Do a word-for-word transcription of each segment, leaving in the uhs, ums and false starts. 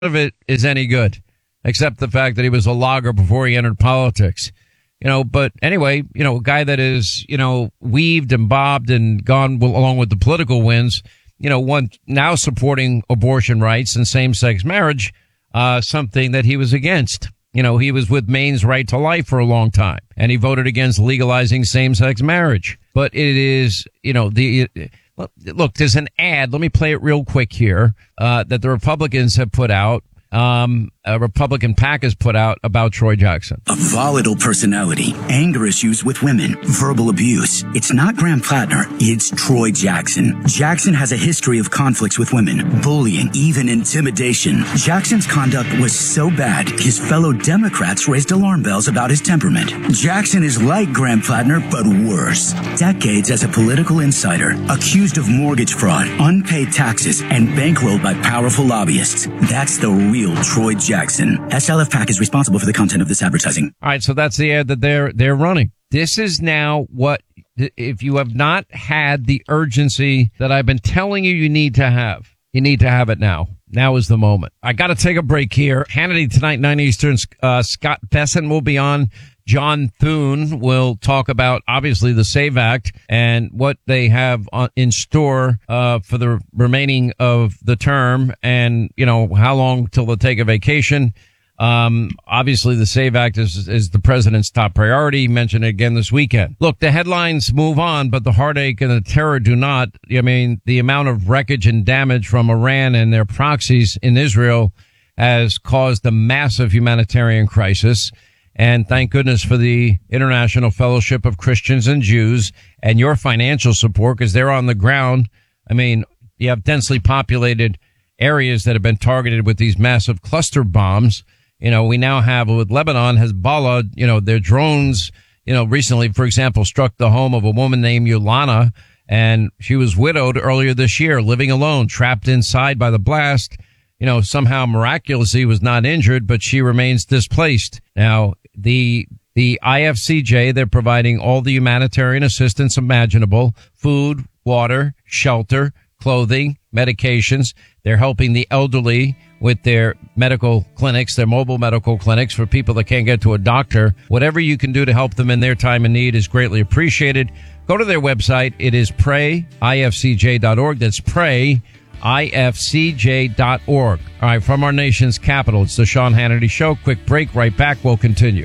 of it is any good, except the fact that he was a logger before he entered politics. You know, but anyway, you know, a guy that is, you know, weaved and bobbed and gone along with the political winds, you know, one now supporting abortion rights and same-sex marriage, uh, something that he was against. You know, he was with Maine's Right to Life for a long time, and he voted against legalizing same-sex marriage. But it is, you know, the, look, there's an ad. Let me play it real quick here, uh, that the Republicans have put out. Um, a Republican PAC has put out about Troy Jackson. A volatile personality, anger issues with women, verbal abuse. It's not Graham Plattner, it's Troy Jackson. Jackson has a history of conflicts with women, bullying, even intimidation. Jackson's conduct was so bad, his fellow Democrats raised alarm bells about his temperament. Jackson is like Graham Plattner, but worse. Decades as a political insider, accused of mortgage fraud, unpaid taxes, and bankrolled by powerful lobbyists. That's the real Troy Jackson. S L F PAC is responsible for the content of this advertising. All right, so that's the ad that they're they're running. This is now what, if you have not had the urgency that I've been telling you you need to have, you need to have it now. Now is the moment. I got to take a break here. Hannity tonight, nine Eastern. Uh, Scott Besson will be on. John Thune will talk about, obviously, the SAVE Act and what they have on, in store uh, for the remaining of the term, and, you know, how long till they take a vacation. Um, obviously, the SAVE Act is, is the president's top priority. He mentioned it again this weekend. Look, the headlines move on, but the heartache and the terror do not. I mean, the amount of wreckage and damage from Iran and their proxies in Israel has caused a massive humanitarian crisis. And thank goodness for the International Fellowship of Christians and Jews and your financial support, because they're on the ground. I mean, you have densely populated areas that have been targeted with these massive cluster bombs. You know, we now have with Lebanon, Hezbollah, you know, their drones, you know, recently, for example, struck the home of a woman named Yolana, and she was widowed earlier this year, living alone, trapped inside by the blast. You know, somehow miraculously was not injured, but she remains displaced. Now, the the I F C J, they're providing all the humanitarian assistance imaginable, food, water, shelter, clothing, medications. They're helping the elderly with their medical clinics, their mobile medical clinics for people that can't get to a doctor. Whatever you can do to help them in their time of need is greatly appreciated. Go to their website. It is pray I F C J dot org. That's pray I F C J dot org. All right, from our nation's capital, it's the Sean Hannity Show. Quick break, right back. We'll continue.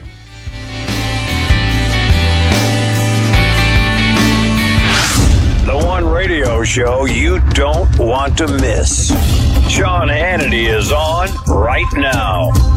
The one radio show you don't want to miss. Sean Hannity is on right now.